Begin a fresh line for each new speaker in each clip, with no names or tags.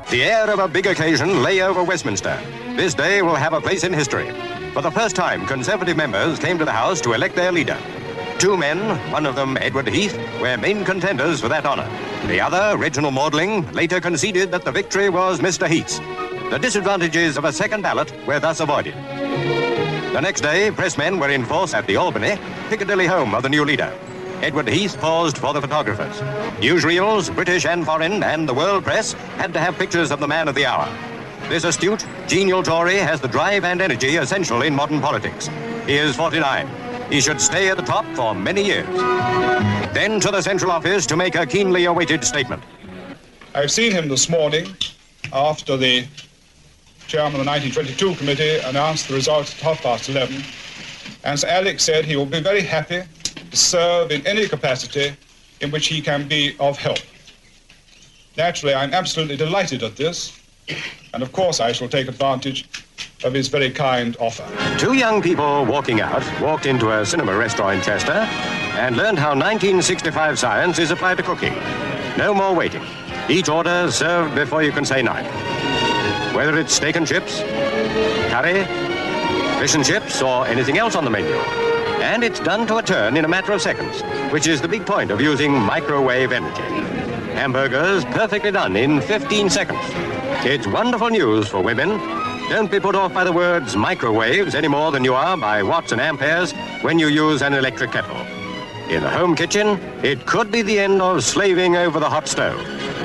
The air of a big occasion lay over Westminster. This day will have a place in history. For the first time, Conservative members came to the House to elect their leader. Two men, one of them Edward Heath, were main contenders for that honour. The other, Reginald Maudling, later conceded that the victory was Mr. Heath's. The disadvantages of a second ballot were thus avoided. The next day, pressmen were in force at the Albany, Piccadilly home of the new leader. Edward Heath paused for the photographers. Newsreels, British and foreign, and the world press had to have pictures of the man of the hour. This astute, genial Tory has the drive and energy essential in modern politics. He is 49. He should stay at the top for many years. Then to the Central Office to make a keenly awaited statement.
I've seen him this morning after the chairman of the 1922 committee announced the results at 11:30. And Sir Alex said he will be very happy to serve in any capacity in which he can be of help. Naturally, I'm absolutely delighted at this. And of course, I shall take advantage of his very kind offer.
Two young people walked into a cinema restaurant in Chester and learned how 1965 science is applied to cooking. No more waiting. Each order served before you can say nine. Whether it's steak and chips, curry, fish and chips, or anything else on the menu. And it's done to a turn in a matter of seconds, which is the big point of using microwave energy. Hamburgers perfectly done in 15 seconds. It's wonderful news for women. Don't be put off by the words microwaves any more than you are by watts and amperes when you use an electric kettle. In the home kitchen, it could be the end of slaving over the hot stove.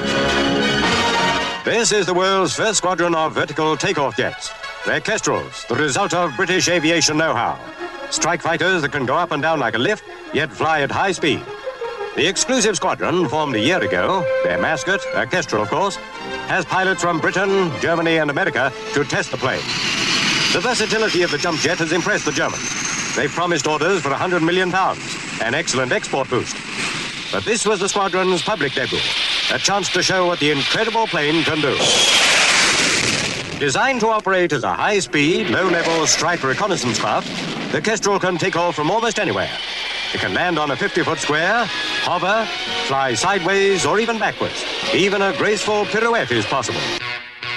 This is the world's first squadron of vertical takeoff jets. They're Kestrels, the result of British aviation know-how. Strike fighters that can go up and down like a lift, yet fly at high speed. The exclusive squadron, formed a year ago, their mascot, a Kestrel of course, has pilots from Britain, Germany and America to test the plane. The versatility of the jump jet has impressed the Germans. They've promised orders for £100 million, an excellent export boost. But this was the squadron's public debut, a chance to show what the incredible plane can do. Designed to operate as a high-speed, low-level strike reconnaissance craft, the Kestrel can take off from almost anywhere. It can land on a 50-foot square, hover, fly sideways or even backwards. Even a graceful pirouette is possible.